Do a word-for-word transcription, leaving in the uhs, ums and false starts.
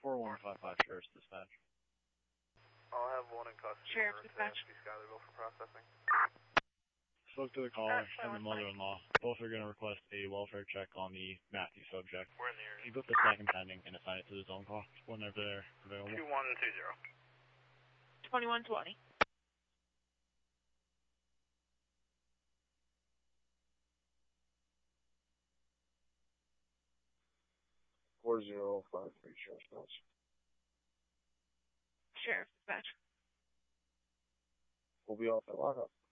four one five five, Sheriff's Dispatch. I'll have one in custody. Sheriff's Dispatch. Schuylerville for processing. Spoke to the caller and the mother-in-law. Both are going to request a welfare check on the Matthew subject. We're in the area. Can you put the second pending and assign it to the zone call whenever they're available? two one two zero. twenty-one twenty. four zero five three, Sheriff's Dispatch. Sheriff's Dispatch. We'll be off at lockup.